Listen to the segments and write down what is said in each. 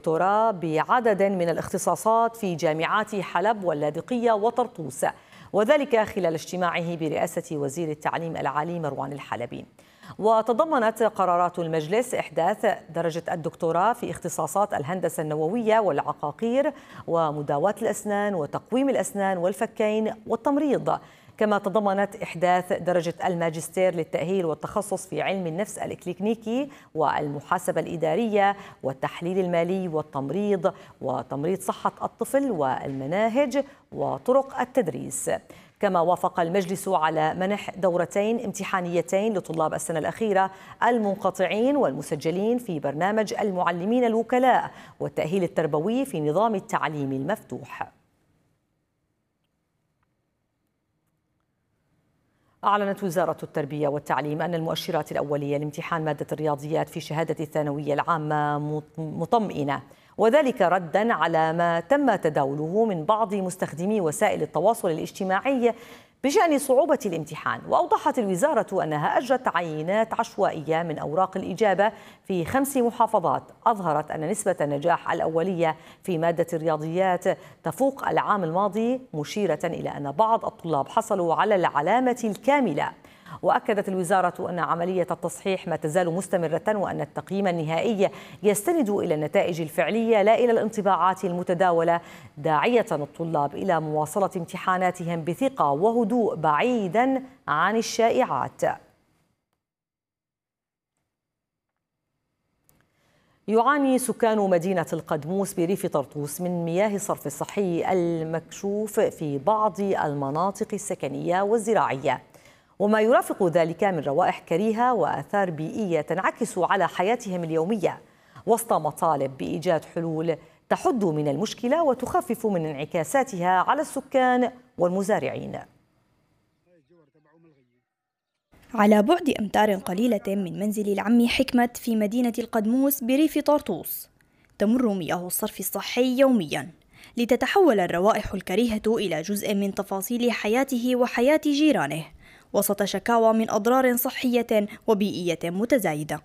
الدكتوراه بعدد من الاختصاصات في جامعات حلب واللاذقية وطرطوس، وذلك خلال اجتماعه برئاسة وزير التعليم العالي مروان الحلبي. وتضمنت قرارات المجلس إحداث درجة الدكتوراه في اختصاصات الهندسة النووية والعقاقير ومداواة الأسنان وتقويم الأسنان والفكين والتمريض، كما تضمنت إحداث درجة الماجستير للتأهيل والتخصص في علم النفس الإكلينيكي والمحاسبة الإدارية والتحليل المالي والتمريض وتمريض صحة الطفل والمناهج وطرق التدريس. كما وافق المجلس على منح دورتين امتحانيتين لطلاب السنة الأخيرة المنقطعين والمسجلين في برنامج المعلمين الوكلاء والتأهيل التربوي في نظام التعليم المفتوح. أعلنت وزارة التربية والتعليم أن المؤشرات الأولية لامتحان مادة الرياضيات في شهادة الثانوية العامة مطمئنة، وذلك ردا على ما تم تداوله من بعض مستخدمي وسائل التواصل الاجتماعي بشأن صعوبة الامتحان. وأوضحت الوزارة أنها أجرت عينات عشوائية من أوراق الإجابة في 5 محافظات أظهرت أن نسبة النجاح الأولية في مادة الرياضيات تفوق العام الماضي، مشيرة إلى أن بعض الطلاب حصلوا على العلامة الكاملة. وأكدت الوزارة أن عملية التصحيح ما تزال مستمرة، وأن التقييم النهائي يستند إلى النتائج الفعلية لا إلى الانطباعات المتداولة، داعية الطلاب إلى مواصلة امتحاناتهم بثقة وهدوء بعيدا عن الشائعات. يعاني سكان مدينة القدموس بريف طرطوس من مياه الصرف الصحي المكشوف في بعض المناطق السكنية والزراعية، وما يرافق ذلك من روائح كريهة وآثار بيئية تنعكس على حياتهم اليومية، وسط مطالب بإيجاد حلول تحد من المشكلة وتخفف من انعكاساتها على السكان والمزارعين. على بعد أمتار قليلة من منزل العم حكمة في مدينة القدموس بريف طرطوس تمر مياه الصرف الصحي يومياً، لتتحول الروائح الكريهة إلى جزء من تفاصيل حياته وحياة جيرانه، وسط شكاوى من أضرار صحية وبيئية متزايدة.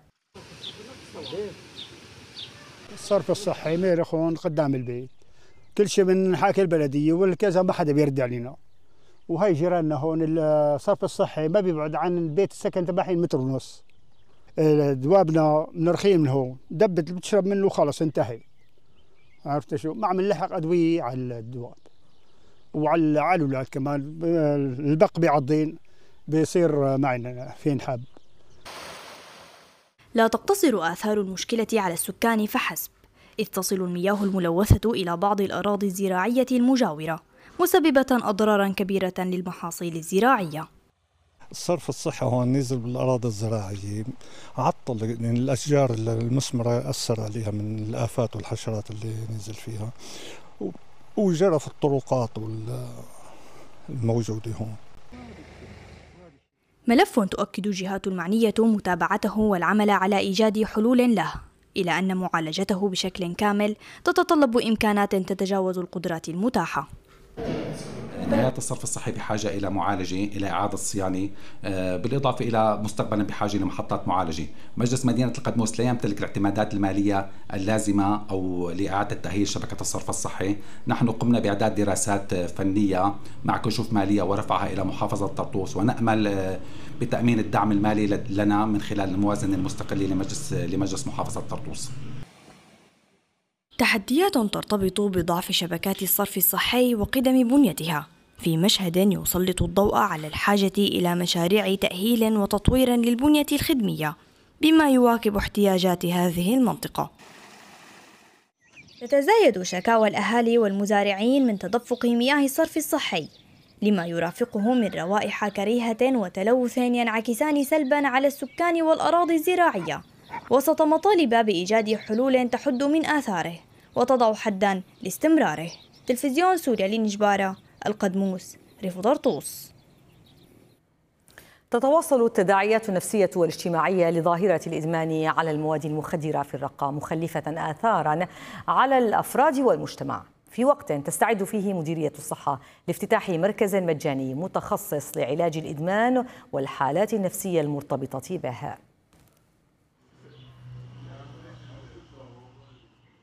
الصرف الصحي ميرخون قدام البيت، كل شيء من حاكي البلدية والكذا ما حدا بيرد علينا، وهي جيراننا هون الصرف الصحي ما بيبعد عن البيت السكن تبعي 1.5 متر. دوابنا منرخين من هون، دبت اللي بتشرب منه خلص انتهي. عرفت شو؟ ما عم نلحق أدوية على الدواب وعلى الأولاد كمان، البق بيعضين بيصير معنا في انحاب. لا تقتصر آثار المشكلة على السكان فحسب، إذ تصل المياه الملوثة إلى بعض الأراضي الزراعية المجاورة، مسببة أضرارا كبيرة للمحاصيل الزراعية. الصرف الصحي هون نزل بالأراضي الزراعية، عطل يعني الأشجار المثمرة، أثر عليها من الآفات والحشرات اللي نزل فيها، وجرف الطرقات الموجودة هون. ملف تؤكد الجهات المعنية متابعته والعمل على إيجاد حلول له، إلى أن معالجته بشكل كامل تتطلب إمكانات تتجاوز القدرات المتاحة. نهاية الصرف الصحي بحاجة إلى معالجة، إلى إعادة صيانة، بالإضافة إلى مستقبلا بحاجة لمحطات معالجة. مجلس مدينة القدموس لا يمتلك الاعتمادات المالية اللازمة أو لإعادة تأهيل شبكة الصرف الصحي. نحن قمنا بإعداد دراسات فنية مع كشوف مالية ورفعها إلى محافظة طرطوس، ونأمل بتأمين الدعم المالي لنا من خلال الموازنة المستقلة لمجلس محافظة طرطوس. تحديات ترتبط بضعف شبكات الصرف الصحي وقدم بنيتها، في مشهد يسلط الضوء على الحاجة إلى مشاريع تأهيل وتطوير للبنية الخدمية بما يواكب احتياجات هذه المنطقة. تتزايد شكاوى الأهالي والمزارعين من تدفق مياه الصرف الصحي، لما يرافقه من روائح كريهة وتلوث ينعكسان سلبا على السكان والأراضي الزراعية، وسط مطالب بإيجاد حلول تحد من آثاره وتضع حدا لاستمراره. تلفزيون سوريا للنجبارة، القدموس، ريف طرطوس. تتواصل التداعيات النفسية والاجتماعية لظاهرة الإدمان على المواد المخدرة في الرقة، مخلفة آثاراً على الأفراد والمجتمع، في وقت تستعد فيه مديرية الصحة لافتتاح مركز مجاني متخصص لعلاج الإدمان والحالات النفسية المرتبطة به.